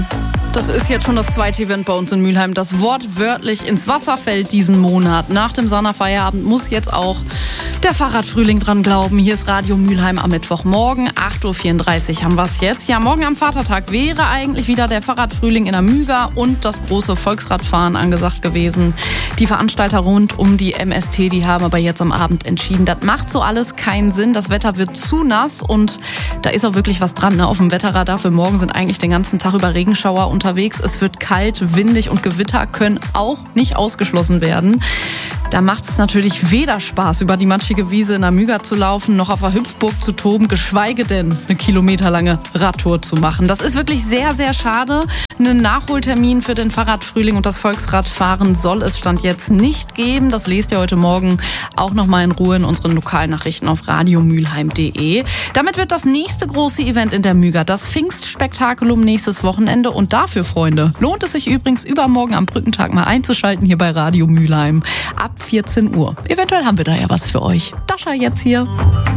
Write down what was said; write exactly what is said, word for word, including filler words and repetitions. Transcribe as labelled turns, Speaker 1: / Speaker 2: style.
Speaker 1: Das ist jetzt schon das zweite Event bei uns in Mülheim, das wortwörtlich ins Wasser fällt diesen Monat. Nach dem Sana-Feierabend muss jetzt auch der Fahrradfrühling dran glauben. Hier ist Radio Mülheim am Mittwochmorgen, acht Uhr vierunddreißig haben wir es jetzt. Ja, morgen am Vatertag wäre eigentlich wieder der Fahrradfrühling in der Müga und das große Volksradfahren angesagt gewesen. Die Veranstalter rund um die M S T, die haben aber jetzt am Abend entschieden, das macht so alles keinen Sinn. Das Wetter wird zu nass und da ist auch wirklich was dran. Ne? Auf dem Wetterradar für morgen sind eigentlich den ganzen Tag über Regenschauer unterwegs. Es wird kalt, windig und Gewitter können auch nicht ausgeschlossen werden. Da macht es natürlich weder Spaß, über die matschige Wiese in der Müga zu laufen, noch auf der Hüpfburg zu toben, geschweige denn eine kilometerlange Radtour zu machen. Das ist wirklich sehr, sehr schade. Einen Nachholtermin für den Fahrradfrühling und das Volksradfahren soll es Stand jetzt nicht geben. Das lest ihr heute Morgen auch noch mal in Ruhe in unseren Lokalnachrichten auf radiomülheim punkt de. Damit wird das nächste große Event in der Müga das Pfingstspektakulum nächstes Wochenende. Und dafür, Freunde, lohnt es sich übrigens übermorgen am Brückentag mal einzuschalten hier bei Radio Mülheim ab vierzehn Uhr. Eventuell haben wir da ja was für euch. Dascha jetzt hier.